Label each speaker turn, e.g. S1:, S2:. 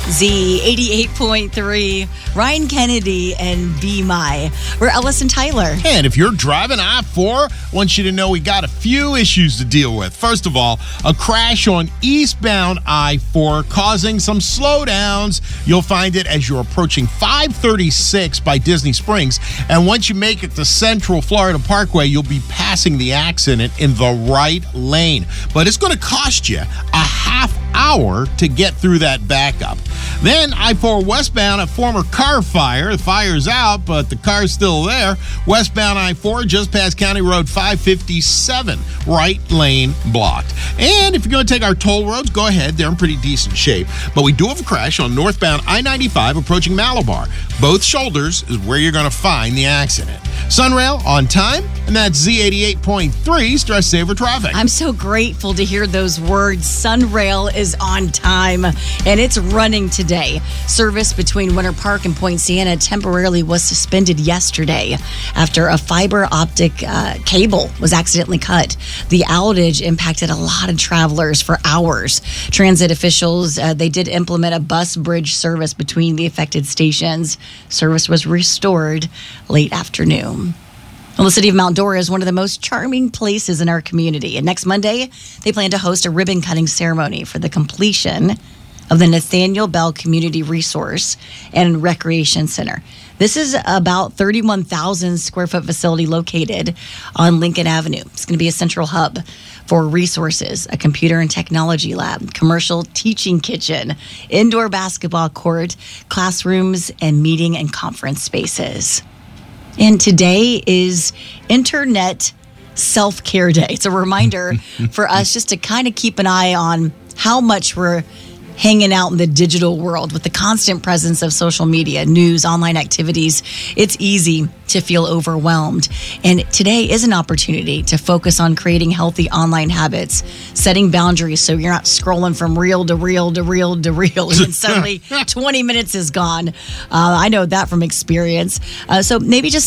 S1: Z88.3, Ryan Kennedy and Be My. We're Ellis and Tyler.
S2: And if you're driving I-4, I want you to know we got a few issues to deal with. First of all, a crash on eastbound I-4 causing some slowdowns. You'll find it as you're approaching 536 by Disney Springs. And once you make it to Central Florida Parkway, you'll be passing the accident in the right lane. But it's going to cost you a half hour to get through that backup. Then I-4 westbound, a former car fire. The fire's out, but the car's still there. Westbound I-4 just past County Road 557, right lane blocked. And if you're going to take our toll roads, go ahead. They're in pretty decent shape. But we do have a crash on northbound I-95 approaching Malabar. Both shoulders is where you're going to find the accident. Sunrail on time, and that's Z88.3 Stress Saver Traffic.
S1: I'm so grateful to hear those words. Sunrail is on time, and it's running today. Service between Winter Park and Point Siena temporarily was suspended yesterday after a fiber optic cable was accidentally cut. The outage impacted a lot of travelers for hours. Transit officials, they did implement a bus bridge service between the affected stations. Service was restored late afternoon. Well, the city of Mount Dora is one of the most charming places in our community. And next Monday, they plan to host a ribbon-cutting ceremony for the completion of the Nathaniel Bell Community Resource and Recreation Center. This is about 31,000 square foot facility located on Lincoln Avenue. It's going to be a central hub for resources, a computer and technology lab, commercial teaching kitchen, indoor basketball court, classrooms, and meeting and conference spaces. And today is Internet Self-Care Day. It's a reminder for us just to kind of keep an eye on how much we're hanging out in the digital world with the constant presence of social media, news, online activities. It's easy to feel overwhelmed. And today is an opportunity to focus on creating healthy online habits, setting boundaries so you're not scrolling from reel to reel to reel to reel, and then suddenly 20 minutes is gone. I know that from experience. So maybe just